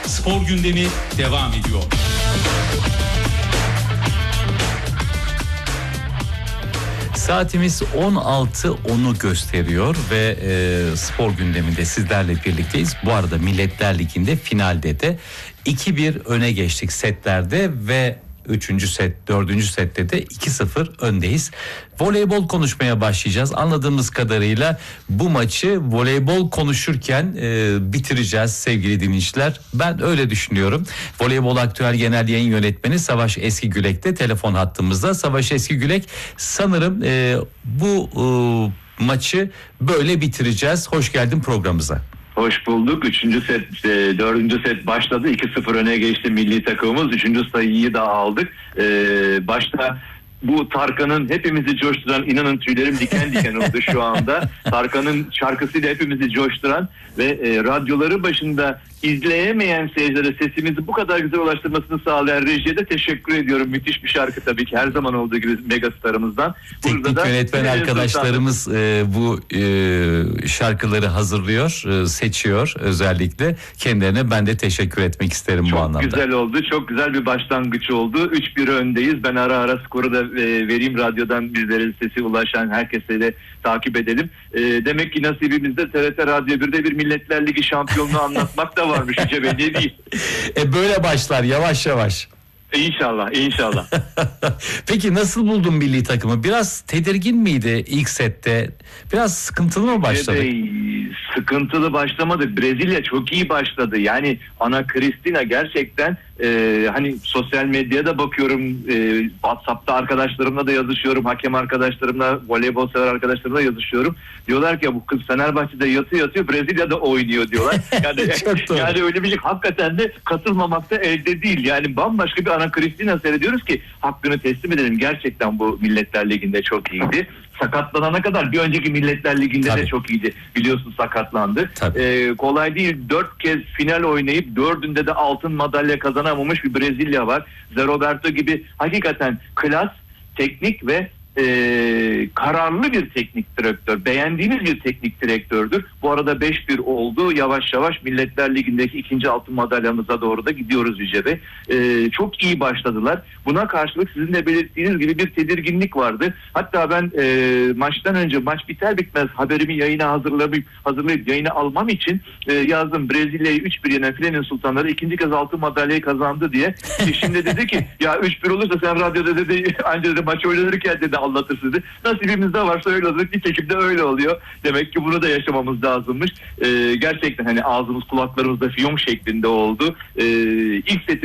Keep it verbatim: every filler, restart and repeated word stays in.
Spor gündemi devam ediyor. Saatimiz on altı onu gösteriyor ve e, spor gündeminde sizlerle birlikteyiz. Bu arada Milletler Ligi'nde finalde de iki bir öne geçtik setlerde ve üçüncü set, dördüncü sette de iki sıfır öndeyiz. Voleybol konuşmaya başlayacağız. Anladığımız kadarıyla bu maçı voleybol konuşurken e, bitireceğiz sevgili dinleyiciler. Ben öyle düşünüyorum. Voleybol Aktüel Genel Yayın Yönetmeni Savaş Eskigülek de telefon hattımızda. Savaş Eskigülek, sanırım e, bu e, maçı böyle bitireceğiz. Hoş geldin programımıza. Hoş bulduk. Üçüncü set, e, dördüncü set başladı. iki sıfır öne geçti milli takımımız. Üçüncü sayıyı da aldık. E, başta bu Tarkan'ın hepimizi coşturan, inanın tüylerim diken diken oldu şu anda. Tarkan'ın şarkısıyla hepimizi coşturan ve e, radyoları başında izleyemeyen seyircilere sesimizi bu kadar güzel ulaştırmasını sağlayan rejiye de teşekkür ediyorum. Müthiş bir şarkı tabii ki, her zaman olduğu gibi megastarımızdan. Teknik yönetmen arkadaşlarımız e, bu e, şarkıları hazırlıyor, e, seçiyor özellikle. Kendilerine ben de teşekkür etmek isterim çok bu anlamda. Çok güzel oldu, çok güzel bir başlangıç oldu. üç bir öndeyiz. Ben ara ara skoru da e, vereyim, radyodan bizlere sesi ulaşan herkese de takip edelim. E, demek ki nasibimizde T R T Radyo birde bir Milletler Ligi şampiyonluğu anlatmak da varmış Yüce Bey, ne diyeyim. E böyle başlar yavaş yavaş. İnşallah, inşallah. Peki nasıl buldun milli takımı? Biraz tedirgin miydi ilk sette? Biraz sıkıntılı mı başladık? Ee, sıkıntılı başlamadık. Brezilya çok iyi başladı. Yani Ana Cristina gerçekten e, hani sosyal medyada bakıyorum, e, WhatsApp'ta arkadaşlarımla da yazışıyorum, hakem arkadaşlarımla, voleybol sever arkadaşlarımla yazışıyorum. Diyorlar ki bu kız Fenerbahçe'de yatıyor yatıyor, Brezilya'da oynuyor diyorlar. Yani, yani öyle bir şey hakikaten de katılmamakta elde değil. Yani bambaşka bir Ana Cristina seyrediyoruz ki hakkını teslim edelim. Gerçekten bu Milletler Ligi'nde çok iyiydi. Sakatlanana kadar bir önceki Milletler Ligi'nde Tabii. de çok iyiydi. Biliyorsun sakatlandı. Ee, kolay değil. Dört kez final oynayıp dördünde de altın madalya kazanamamış bir Brezilya var. Zé Roberto gibi hakikaten klas, teknik ve e, kararlı bir teknik direktör. Beğendiğimiz bir teknik direktördür. Bu arada beş bir oldu. Yavaş yavaş Milletler Ligi'ndeki ikinci altın madalyamıza doğru da gidiyoruz Yüce Bey. E, çok iyi başladılar. Buna karşılık sizin de belirttiğiniz gibi bir tedirginlik vardı. Hatta ben e, maçtan önce, maç biter bitmez haberimi yayına hazırlayıp, hazırlayıp yayına almam için e, yazdım. Brezilya'yı üç bir yenen Filenin Sultanları ikinci kez altın madalyayı kazandı diye. E, şimdi dedi ki ya üç bir olursa sen radyoda dedi anca dedi maç oynanırken dedi anlatırsın dedi. Nasibimizde varsa öyle olur. Nitekim de öyle oluyor. Demek ki bunu da yaşamamız lazımmış. E, gerçekten hani ağzımız kulaklarımızda fiyonk şeklinde oldu. E, ilk seti